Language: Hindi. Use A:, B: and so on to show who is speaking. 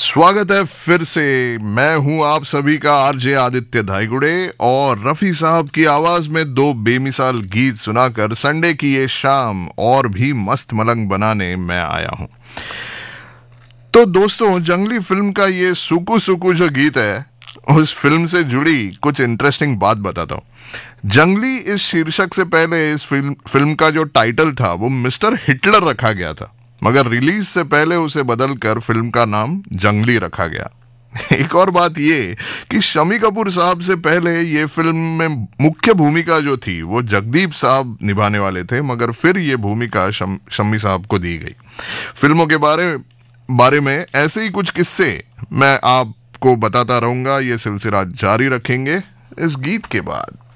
A: स्वागत है फिर से। मैं हूं आप सभी का आरजे आदित्य धाईगुड़े और रफी साहब की आवाज में दो बेमिसाल गीत सुनाकर संडे की ये शाम और भी मस्त मलंग बनाने मैं आया हूं। तो दोस्तों, जंगली फिल्म का ये सुकु सुकु जो गीत है, उस फिल्म से जुड़ी कुछ इंटरेस्टिंग बात बताता हूं। जंगली इस शीर्षक से पहले इस फिल्म का जो टाइटल था वो मिस्टर हिटलर रखा गया था, मगर रिलीज से पहले उसे बदलकर फिल्म का नाम जंगली रखा गया। एक और बात ये कि शम्मी कपूर साहब से पहले ये फिल्म में मुख्य भूमिका जो थी वो जगदीप साहब निभाने वाले थे, मगर फिर ये भूमिका शम्मी साहब को दी गई। फिल्मों के बारे में ऐसे ही कुछ किस्से मैं आपको बताता रहूंगा। ये सिलसिला जारी रखेंगे इस गीत के बाद।